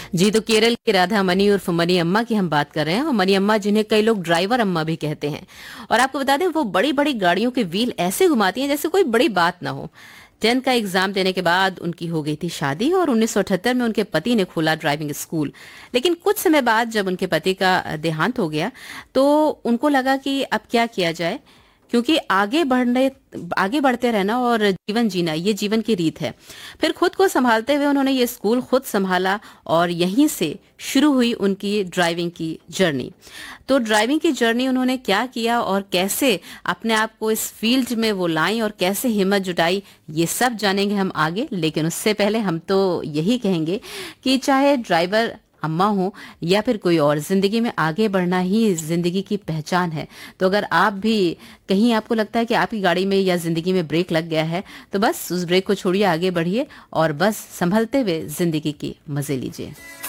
जी, तो केरल की राधा मनी उर्फ मनी अम्मा की हम बात कर रहे हैं और मनी अम्मा जिन्हें कई लोग ड्राइवर अम्मा भी कहते हैं। और आपको बता दें वो बड़ी-बड़ी गाड़ियों के व्हील ऐसे घुमाती हैं जैसे कोई बड़ी बात ना हो। 10th का एग्जाम देने के बाद उनकी हो गई थी शादी और 1978 में उनके पति ने खोला ड्राइविंग स्कूल। लेकिन कुछ समय बाद जब उनके पति का देहांत हो गया तो उनको लगा कि अब क्या किया जाए, क्योंकि आगे बढ़ते रहना और जीवन जीना ये जीवन की रीत है। फिर खुद को संभालते हुए उन्होंने ये स्कूल खुद संभाला और यहीं से शुरू हुई उनकी ड्राइविंग की जर्नी। तो ड्राइविंग की जर्नी उन्होंने क्या किया और कैसे अपने आप को इस फील्ड में वो लाई और कैसे हिम्मत जुटाई, ये सब जानेंगे हम आगे। लेकिन उससे पहले हम तो यही कहेंगे कि चाहे ड्राइवर अम्मा हो या फिर कोई और, जिंदगी में आगे बढ़ना ही जिंदगी की पहचान है। तो अगर आप भी कहीं आपको लगता है कि आपकी गाड़ी में या जिंदगी में ब्रेक लग गया है तो बस उस ब्रेक को छोड़िए, आगे बढ़िए और बस संभलते हुए जिंदगी के मजे लीजिए।